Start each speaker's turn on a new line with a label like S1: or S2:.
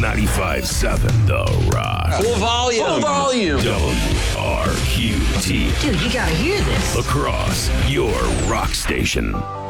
S1: 95.7 The Rock.
S2: Full volume.
S3: Full volume.
S1: WRQT.
S4: Dude, you gotta hear this.
S1: Across your rock station.